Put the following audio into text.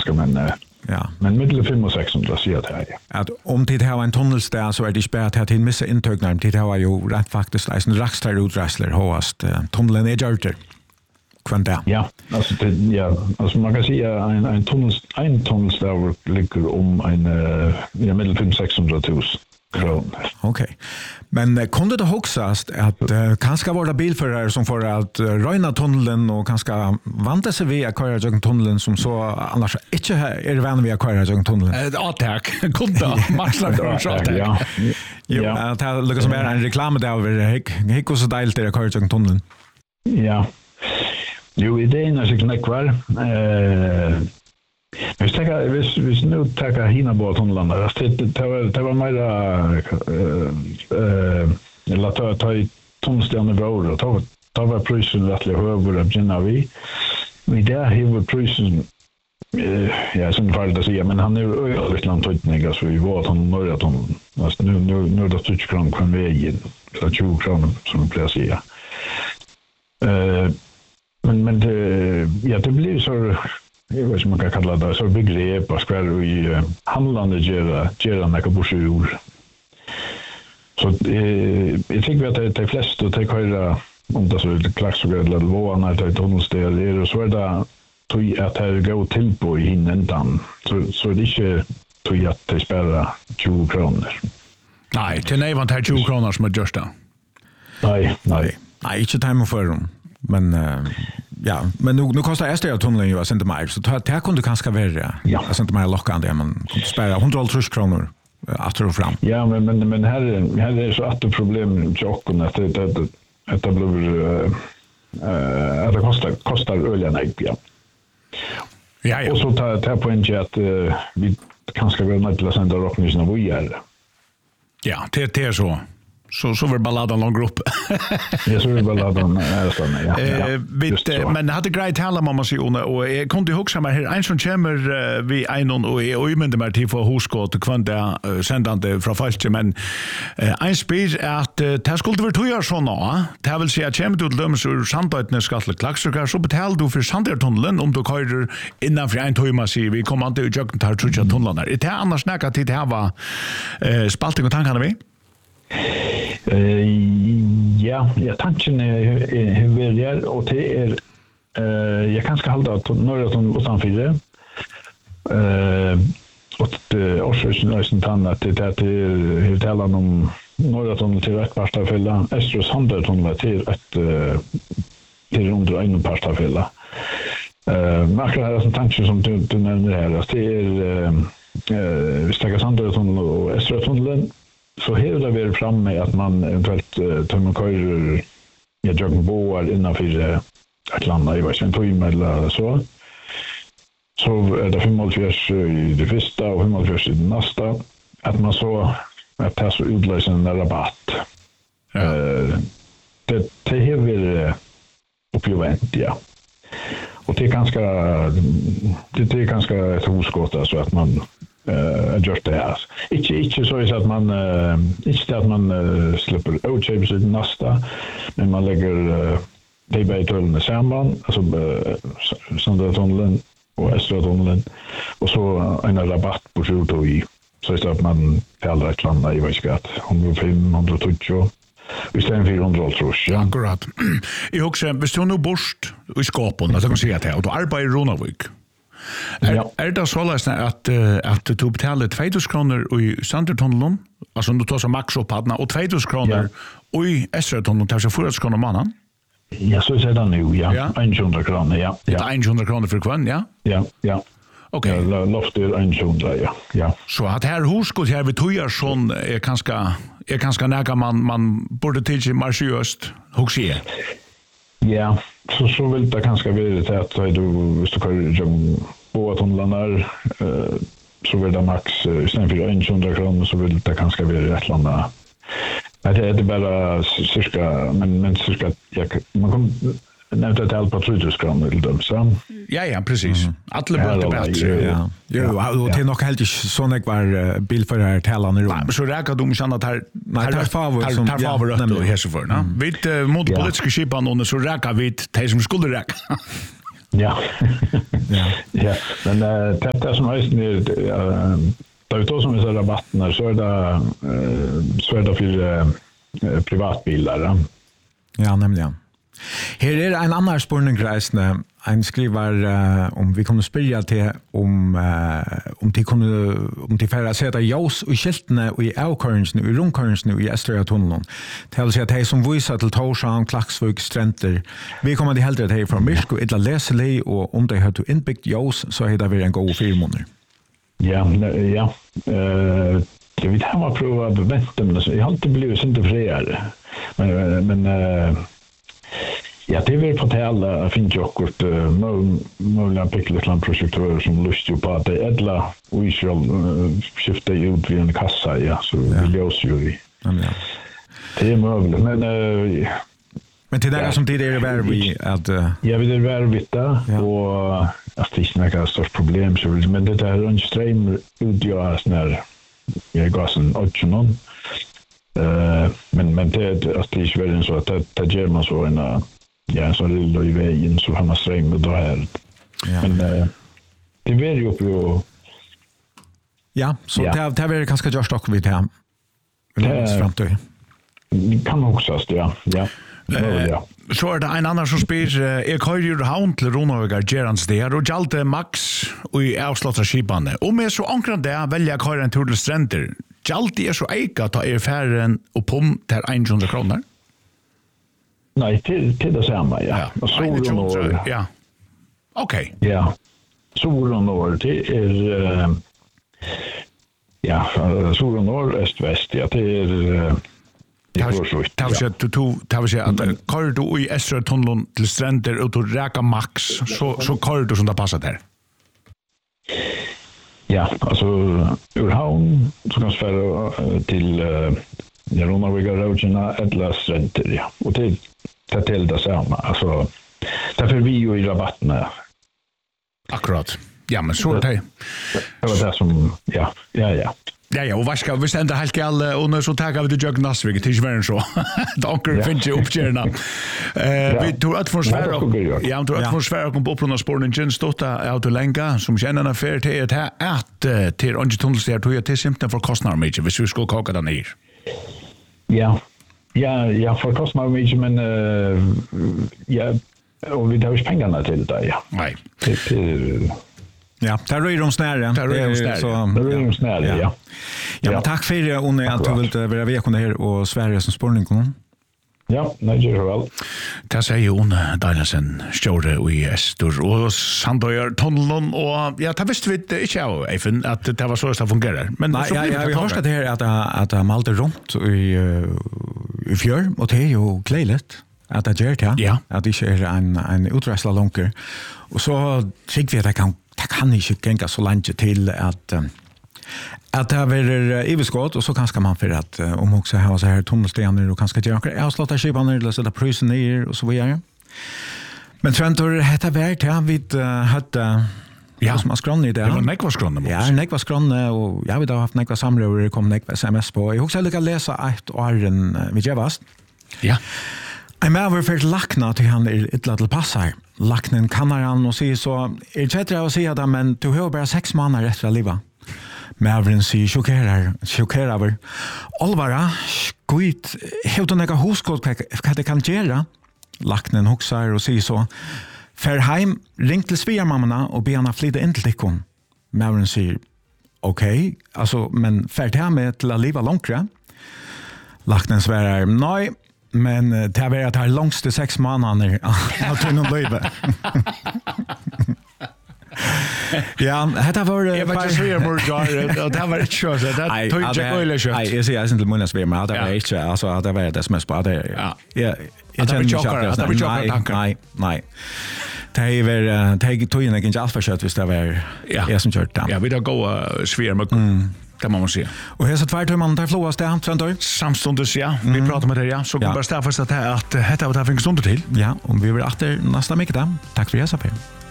ganska men middel 5 och 600 säger det här. Att om det har en tunnelstad så är det spärrat här till missa intögnar. Det har ju rätt faktiskt en rakstar utrasler hoast tunneln är gjort. Kvanta. Ja, alltså man kan säga en tunnelstad ligger om en middel 500-600 000. Okej. Men kunde det hoxast att kanske vara bilförare som får att röjna tunneln och kanske vanta sig vid att köra genom tunneln som så annars inte är vän vid att köra genom tunneln. Attack. Kunde marsla för attack. Ja, att det lukar som är en reklam där gick och så dejligt att köra genom tunneln. Ja. Jo, idén är säkert kvar. Hvis nu tar hina på tunnlarna, det var mera eller ta i tunnelstjärn i vår och ta var prisen rättligt högre att gynna vi. Vi där har prisen som farligt att säga, men han är övrigt landtryckning, alltså vi var att han norra tunneln. Alltså nu är det 20 kronor kvar vägen, eller 20 kronor som vi plejer säga. Men det blir så jag vet inte man kan kalla det så begrepp och skär i handlande gera några borsur. Så jag tycker att de flesta tar om det så är klax och eller våna att det tunnelstel är så är det tog att det går till på i hinnan så är det inte tog att det spärra 20 kronor. Nej, det är inte 20 kronor som är just det. Nej, inte time för dem. Men ja, men nu kostar SDA tunneln ju inte mer så det kunde kanske vara alltså inte mer lockande men kunde spara 130 kronor efter och fram. Ja, men här är så att det problem jocken att det blir att det kostar öljan ja. Ja. Och så tar på en att vi kanske vill inte sända rocknysen av er. Ja, det är så. Så var balladen lång grupp. Ja, så var balladen ja. Men hade grejt hela mamma sig och jag kunde huxa mig här en som kommer vi en och ömende mig till för huskott kvanta sändande från falske men en spel att det skulle vara 2 år såna. Det vill säga kommer du löms ur Sandötne skattle klaxer så betalar du för Sandötunneln om du kör innanför en timme så vi kommer inte ut jag tar tror jag tunnlarna. Det är annars snacka till det här var spalting och tankarna vi. Ja, tanken är väl där och det är jag kanske hålla att norra tunneln utanför och det årsösen tanna att det är talan om norra tunneln till ett parstafälla Östros Sandötunneln till ett till under en parstafälla. Makra är en tanke som du nämner här att det är Stäcka Sandötunneln och Östros-tunneln så här där vi är framme att man eventuellt tar man körer jag boar innanför att landa i varsin timme eller så är det 45 i det första och 45 i det nästa att man så att ta så utlösa en rabatt. Det här vill uppgivent, ja. Och det är ganska ett hoskott alltså att man just det här. Inte så att man inte att man släpper outshapes i nästa men man lägger DB-tunneln samman alltså Sandötunneln och Östtunneln och så en rabatt på 20 i så att man fäller ett landa i varskatt 105-120 istället för 100 tror jag. Akkurat. Jag också hvis du nu borst i skapen så kan säga att du arbetar i Ronavik. Är det så att du betalar 2000 kronor i Sandötunneln alltså du tar så max upp hadna och 2000 kronor i Östtunneln tar så 400 kronor månaden? Ja, så är det nu, ja. 100 kronor, ja. Det är 100 kronor för kvann, ja? Ja. Okej. Loft är 100, ja. Så att här huskot här vid Tojarsson är ganska nära man borde till marsjöst huxie. Ja, så vill det kanske vara det att du kör på tunnlarna så vill det max istället för 100 kronor så vill det kanske vara ett landa. Det är bara cirka men cirka man kan nämnt att allt på 3000 kronor till dem så. Ja, precis. Alla borde bättre. Ja. Jo, och det är nog helt så när var bilförare talan i rum. Så räcker de känna att här favor då här så för, va? Vid mot politiska skipan och så räcker vid det som skulle räcka. Ja. Ja. Men det som är det är då som är så rabatterna så är det för privatbilar. Ja, nämligen. Här är en annan spårningsreisande. En skriver om vi kunde spyrja till om de färre sätta ljus och skiltene och i avkörningen och i rundkörningen i Östergötunneln. Det vill säga att de som visar till Torshavn, Klaxvik, Stränder. Vi kommer till hellre till från Myrsk och ett läselig och om det har inbyggt ljus så är det väl en god 4 månader. Ja. Jag vet han har provat att vänta men jag har inte blivit så inte friare. Men ja, det vill på till alla finns ju också möjliga pickletlandprojektörer som lustar på att det är ädla och Israel skiftar ut vid en kassa, ja, så vi löser ju i. Det är möjligt, men till det som det är värre att... Ja, vi är värre där och att det är inte något stort problem, men det är en ström utgörs när jag gasen 8 någon. Men det är att det är väl så att det gör man så en så lilla i vägen så har man sträng och då här. Men det är ju uppe och ja, så det är ganska just också vid det. Det kan också ja. Så är det en annan som spyr jag kör ju havn till Ronavegar Gerans där och Jalte Max och i avslottra skipande. Om jag så ankran där väljer jag köra en tur till Stränder. Jalte är så eika ta färren och pom till 100 kronor. Nej, till det samma, ja. Och solen ja. Okej. Ja. Solen norr det är solen norr öst-väst, ja, det är Det vill säga att kör du i Östertunneln till Stränder och till Räka Max så kör du som det passar där. Ja, alltså ur havn så kan sfära till Ronavegar Rogerna eller Stränder, ja. Och det till det samma. Alltså därför vi ju i rabatterna. Akkurat. Ja, men så det. Det var det som ja. Ja, och vad ska vi ständer helt alla och nu så tar vi till Jörg Nasvig till Sverige så. Donker finns ju uppkärna. Vi tog att försvara. Ja, tog att försvara kom på plona spårningen stotta autolänka som känner en affär till att till Ongetunnelstär tog jag till simpelt för kostnader mycket. Vi skulle koka den ner. Ja, för kostnader mycket men ja, och vi har ju pengarna till det ja. Nej. Ja, där rör de snära. Ja. Ja, men tack för det och att du vill vara välkommen här och Sverige som spårning. Ja, nej, det är väl. Det säger hon Danielsen Stjorde i Estor och Sandøyar tunneln och ja, det visste vi inte även att det var så att det fungerar. Men nej, jag har hört det här att Malte runt i fjör och det är ju glädligt att det gör det. Ja. Att det är en uträsla lånker. Och så fick vi att det kan inte gänga så långt till att det här är överskott och så kanske man för att om också har så här tunnelstenar och kanske göra jag slåta skivan eller så där prisen ner och så vidare. Men Trentor heter värt ja vid hade som har skronne där. Det var nekva skronne. Ja, nekva skronne och jag vid har haft nekva samråd kom nekva SMS på. Jag också lycka läsa ett åren vid jag vast. Ja. Jag med för lackna till han ett litet passar. Lacknen kan han och säger så är det att säga det men du har bara 6 månader efter att leva. Mävren sier sjokkerar. Olvara, skit, helt och neka huskåd vad det kan göra. Lacknen hoxar och säger så. Färheim, ring till sviarmammorna och be henne flytta in till tikkon. Mävren sier, okej, alltså, men färd här med till att leva långre. Lacknen svärar, nej, men det är väl att det är långst 6 månader av tunneln livet. Ja, det var jag var just här och det var inte så det tog jag öle kött. Nej, jag ser inte många svär men det var inte alltså att det var det som är på det. Ja. Jag känner inte nej. Det är tog in inte alls för kött visst det var jag som kört där. Ja, vi då gå svär med det må man se. Och här så tvärtom där flåas det Trentor. Samstundes ja. Vi pratar med det ja. Så kommer bara stäffas att det var det finns stund till. Ja, om vi vill åter nästa vecka. Tack för det så.